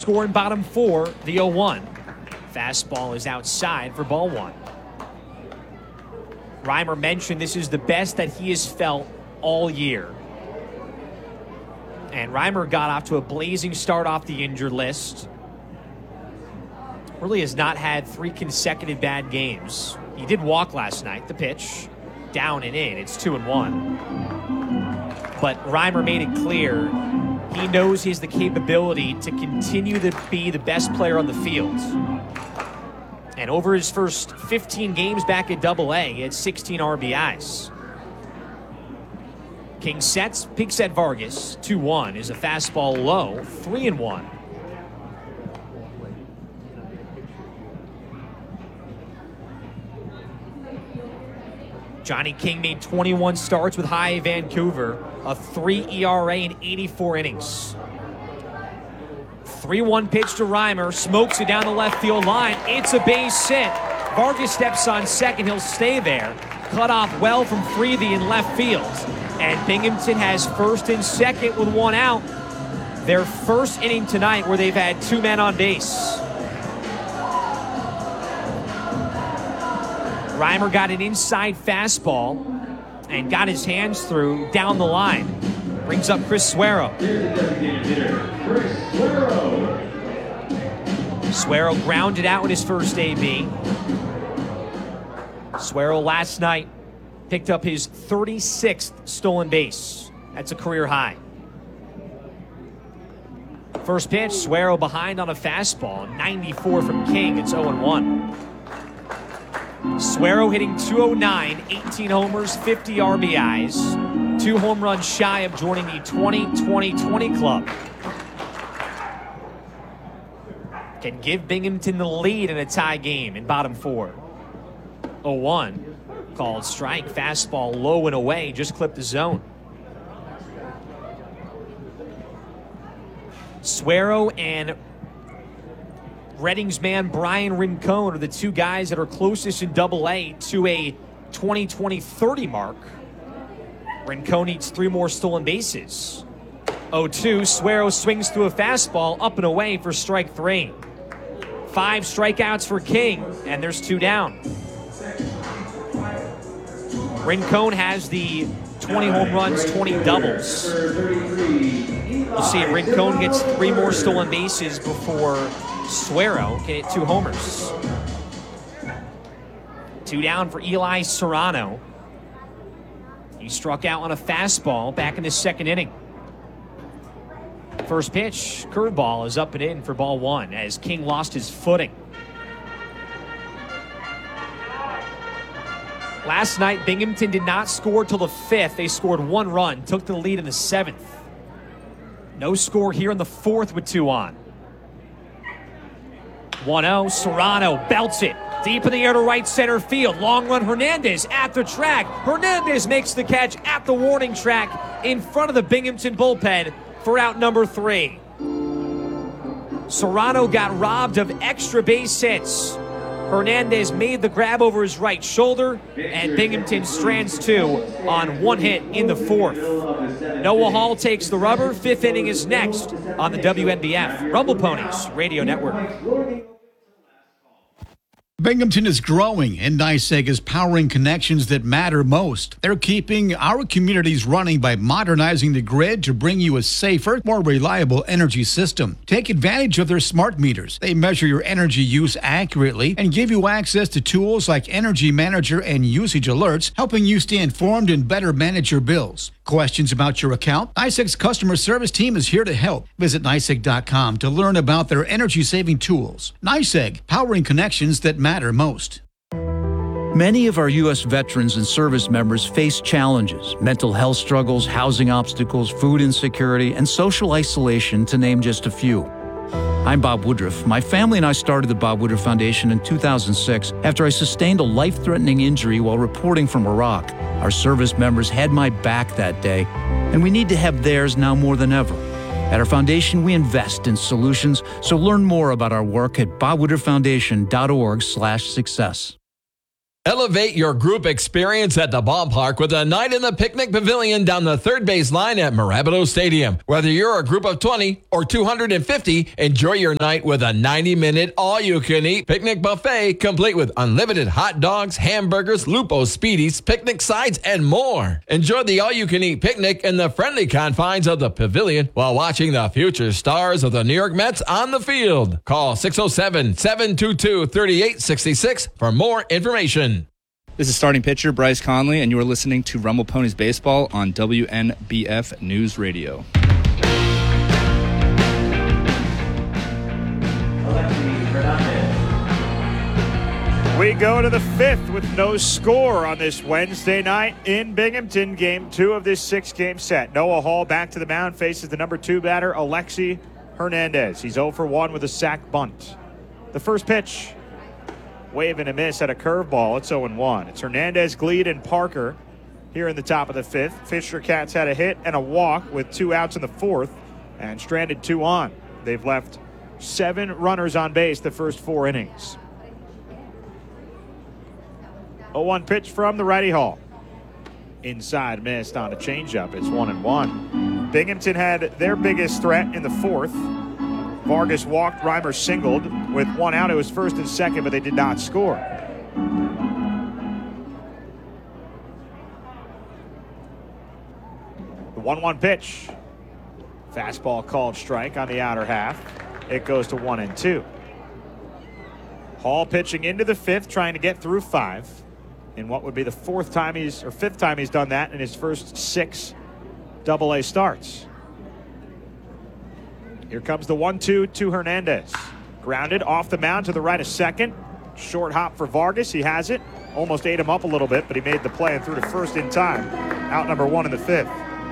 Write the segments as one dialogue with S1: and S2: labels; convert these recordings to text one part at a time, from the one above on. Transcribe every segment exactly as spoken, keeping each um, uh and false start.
S1: score in bottom four, the oh one. Fastball is outside for ball one. Reimer mentioned this is the best that he has felt all year. And Reimer got off to a blazing start off the injured list. Really has not had three consecutive bad games. He did walk last night. The pitch, down and in. It's two and one. But Reimer made it clear he knows he has the capability to continue to be the best player on the field. And over his first fifteen games back at Double A, he had sixteen R B Is. King sets, peak set Vargas, two one, is a fastball low, three and one. Johnny King made twenty-one starts with High Vancouver, a three E R A in eighty-four innings. three one pitch to Reimer, smokes it down the left field line. It's a base hit. Vargas steps on second, he'll stay there. Cut off well from Freethie in left field. And Binghamton has first and second with one out. Their first inning tonight where they've had two men on base. Reimer got an inside fastball and got his hands through down the line. Brings up Chris Suero. Suero grounded out with his first A B. Suero last night picked up his thirty-sixth stolen base. That's a career high. First pitch, Suero behind on a fastball. ninety-four from King. It's oh and one. Suero hitting two oh nine, eighteen homers, fifty R B Is. Two home runs shy of joining the twenty twenty twenty club. Can give Binghamton the lead in a tie game in bottom four. oh one. Called strike, fastball low and away, just clipped the zone. Suero and Redding's man Brian Rincon are the two guys that are closest in Double A to a twenty twenty thirty mark. Rincon needs three more stolen bases. oh two, Suero swings through a fastball up and away for strike three. Five strikeouts for King, and there's two down. Rincon has the twenty home runs, twenty doubles. We'll see if Rincon gets three more stolen bases before Suero can hit two homers. Two down for Eli Serrano. He struck out on a fastball back in the second inning. First pitch, curveball is up and in for ball one as King lost his footing. Last night, Binghamton did not score till the fifth. They scored one run, took the lead in the seventh. No score here in the fourth with two on. one oh, Serrano belts it. Deep in the air to right center field. Long run, Hernandez at the track. Hernandez makes the catch at the warning track in front of the Binghamton bullpen for out number three. Serrano got robbed of extra base hits. Hernandez made the grab over his right shoulder, and Binghamton strands two on one hit in the fourth. Noah Hall takes the rubber. Fifth inning is next on the W N B F Rumble Ponies Radio Network.
S2: Binghamton is growing, and NYSEG is powering connections that matter most. They're keeping our communities running by modernizing the grid to bring you a safer, more reliable energy system. Take advantage of their smart meters. They measure your energy use accurately and give you access to tools like Energy Manager and usage alerts, helping you stay informed and better manage your bills. Questions about your account? NYSEG's customer service team is here to help. Visit N Y S E G dot com to learn about their energy-saving tools. NYSEG, powering connections that matter most.
S3: Many of our U S veterans and service members face challenges, mental health struggles, housing obstacles, food insecurity, and social isolation, to name just a few. I'm Bob Woodruff. My family and I started the Bob Woodruff Foundation in two thousand six after I sustained a life-threatening injury while reporting from Iraq. Our service members had my back that day, and we need to have theirs now more than ever. At our foundation, we invest in solutions, so learn more about our work at bob woodruff foundation dot org slash success.
S4: Elevate your group experience at the ballpark with a night in the picnic pavilion down the third base line at Marabito Stadium. Whether you're a group of twenty or two hundred fifty, enjoy your night with a ninety-minute all-you-can-eat picnic buffet complete with unlimited hot dogs, hamburgers, Lupo Speedies, picnic sides, and more. Enjoy the all-you-can-eat picnic in the friendly confines of the pavilion while watching the future stars of the New York Mets on the field. Call six oh seven, seven two two, three eight six six for more information.
S5: This is starting pitcher Bryce Conley, and you are listening to Rumble Ponies Baseball on W N B F News Radio.
S6: We go to the fifth with no score on this Wednesday night in Binghamton, game two of this six-game set. Noah Hall back to the mound, faces the number two batter, Alexi Hernandez. He's oh for one with a sac bunt. The first pitch, wave and a miss at a curveball. It's oh and one. It's Hernandez, Gleed, and Parker here in the top of the fifth. Fisher Cats had a hit and a walk with two outs in the fourth and stranded two on. They've left seven runners on base the first four innings. oh one pitch from the righty Hall. Inside, missed on a changeup. It's one and one. Binghamton had their biggest threat in the fourth. Vargas walked, Reimer singled. With one out, it was first and second, but they did not score. The one one pitch. Fastball called strike on the outer half. It goes to one and two. Hall pitching into the fifth, trying to get through five. In what would be the fourth time he's, or fifth time he's done that in his first six double A starts. Here comes the one two to Hernandez. Grounded off the mound to the right of second. Short hop for Vargas. He has it. Almost ate him up a little bit, but he made the play and threw to first in time. Out number one in the fifth.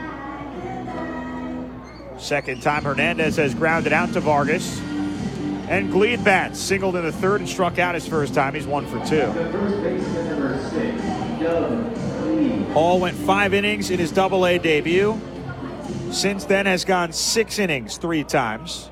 S6: Second time Hernandez has grounded out to Vargas. And Gleed bats, singled in the third and struck out his first time. He's one for two. Hall went five innings in his double A debut. Since then has gone six innings three times.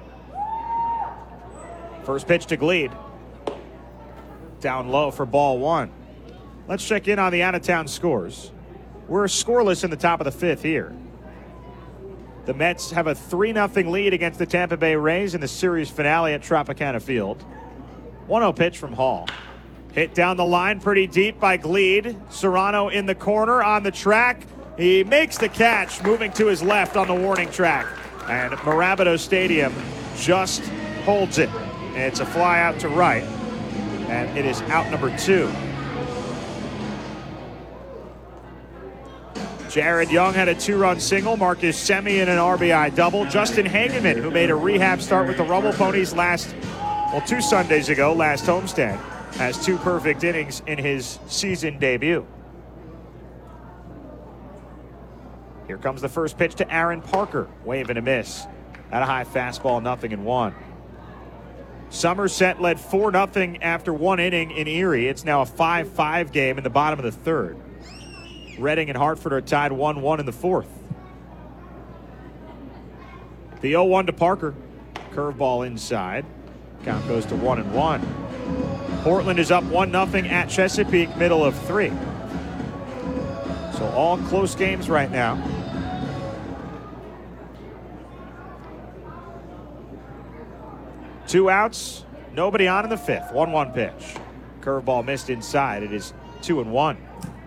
S6: First pitch to Gleed. Down low for ball one. Let's check in on the out-of-town scores. We're scoreless in the top of the fifth here. The Mets have a three nothing lead against the Tampa Bay Rays in the series finale at Tropicana Field. one oh pitch from Hall. Hit down the line pretty deep by Gleed. Serrano in the corner on the track. He makes the catch, moving to his left on the warning track. And Marabito Stadium just holds it. And it's a fly out to right. And it is out number two. Jared Young had a two-run single. Marcus Semien an R B I double. Justin Hageman, who made a rehab start with the Rumble Ponies last, well, two Sundays ago, last homestand, has two perfect innings in his season debut. Here comes the first pitch to Aaron Parker. Wave and a miss. At a high fastball, nothing and one. Somerset led four nothing after one inning in Erie. It's now a five five game in the bottom of the third. Reading and Hartford are tied one one in the fourth. The oh one to Parker. Curveball inside. Count goes to one and one. Portland is up one nothing at Chesapeake, middle of three. So all close games right now. Two outs, nobody on in the fifth. one one pitch. Curveball missed inside. It is two and one.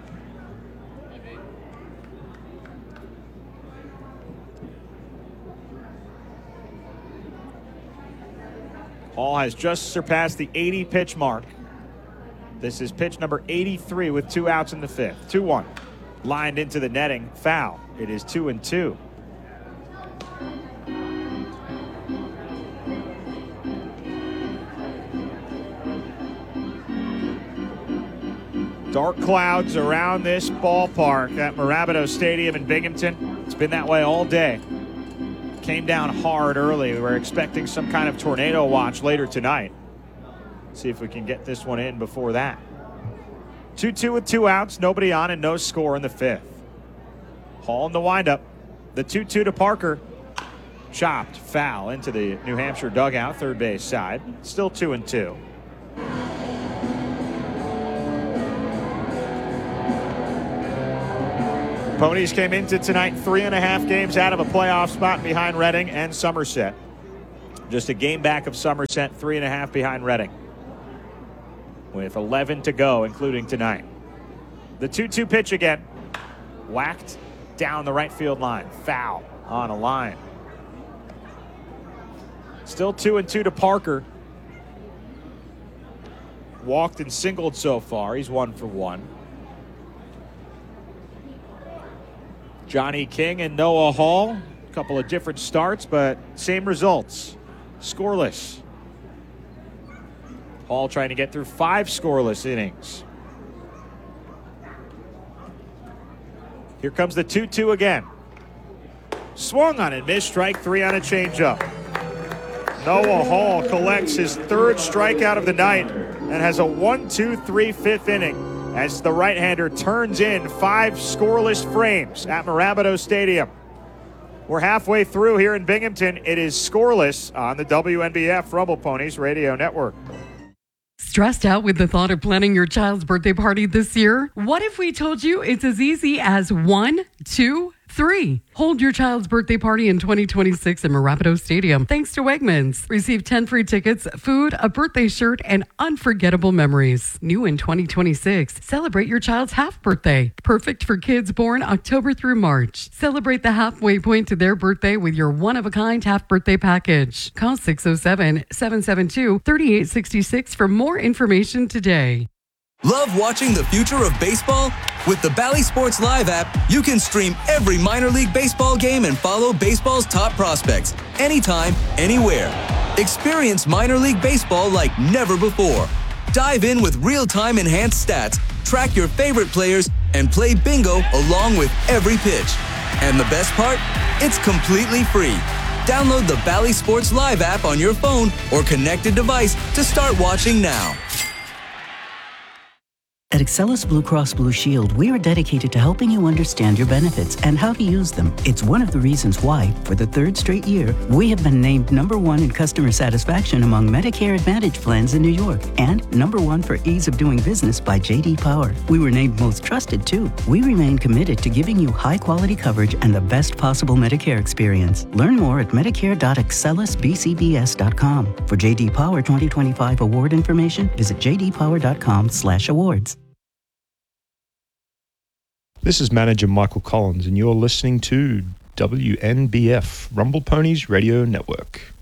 S6: Hall has just surpassed the eighty pitch mark. This is pitch number eighty-three with two outs in the fifth. two one. Lined into the netting. Foul. It is two and two. Dark clouds around this ballpark at Marabito Stadium in Binghamton. It's been that way all day. Came down hard early. We were expecting some kind of tornado watch later tonight. See if we can get this one in before that. two two with two outs, nobody on, and no score in the fifth. Hall in the windup. The two two to Parker. Chopped, foul into the New Hampshire dugout, third base side. Still two and two. Ponies came into tonight three and a half games out of a playoff spot behind Reading and Somerset. Just a game back of Somerset, three and a half behind Reading, with eleven to go, including tonight. The two two pitch again. Whacked down the right field line. Foul on a line. Still two and two to Parker. Walked and singled so far. He's one for one. Johnny King and Noah Hall. A couple of different starts, but same results. Scoreless. Hall trying to get through five scoreless innings. Here comes the two two again. Swung on and missed. Strike three on a changeup. Noah Hall collects his third strikeout of the night and has a one two three fifth inning as the right-hander turns in five scoreless frames at Marabato Stadium. We're halfway through here in Binghamton. It is scoreless on the W N B F Rumble Ponies Radio Network.
S7: Stressed out with the thought of planning your child's birthday party this year? What if we told you it's as easy as one, two, three? Hold your child's birthday party in twenty twenty-six at Marabato Stadium thanks to Wegmans. Receive ten free tickets, food, a birthday shirt, and unforgettable memories. New in twenty twenty-six, celebrate your child's half birthday. Perfect for kids born October through March. Celebrate the halfway point to their birthday with your one-of-a-kind half birthday package. Call six oh seven, seven seven two, three eight six six for more information today.
S8: Love watching the future of baseball? With the Bally Sports Live app, you can stream every minor league baseball game and follow baseball's top prospects anytime, anywhere. Experience minor league baseball like never before. Dive in with real-time enhanced stats, track your favorite players, and play bingo along with every pitch. And the best part? It's completely free. Download the Bally Sports Live app on your phone or connected device to start watching now.
S9: At Excellus Blue Cross Blue Shield, we are dedicated to helping you understand your benefits and how to use them. It's one of the reasons why, for the third straight year, we have been named number one in customer satisfaction among Medicare Advantage plans in New York and number one for ease of doing business by J D Power. We were named most trusted, too. We remain committed to giving you high-quality coverage and the best possible Medicare experience. Learn more at medicare dot excellus b c b s dot com. For J D Power twenty twenty-five award information, visit j d power dot com slash awards.
S10: This is manager Michael Collins, and you're listening to W N B F, Rumble Ponies Radio Network.